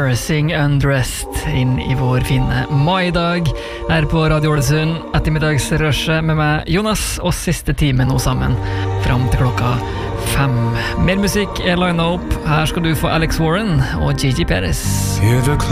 Summer, Sing Undressed inn I vår fine maidag her på Radio Ålesund. Ettermiddagsrushet med meg, Jonas, og siste time nå sammen fram til klokka 5. Mer musikk linet opp. Her skal du få Alex Warren og Gigi Perez.